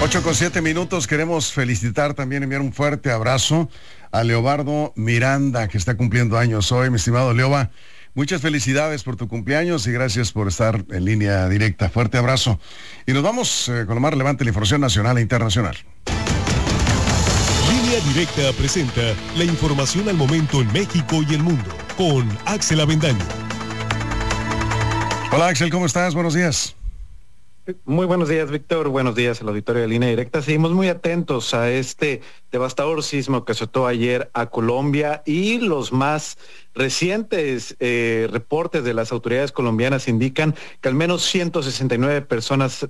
8:07. Queremos felicitar también, enviar un fuerte abrazo a Leobardo Miranda, que está cumpliendo años hoy. Mi estimado Leoba, muchas felicidades por tu cumpleaños y gracias por estar en línea directa. Fuerte abrazo. Y nos vamos con lo más relevante de la información nacional e internacional. Línea Directa presenta la información al momento en México y el mundo, con Axel Avendaño. Hola Axel, ¿cómo estás? Buenos días. Muy buenos días, Víctor. Buenos días al auditorio de Línea Directa. Seguimos muy atentos a este devastador sismo que azotó ayer a Colombia y los más recientes reportes de las autoridades colombianas indican que al menos 169 personas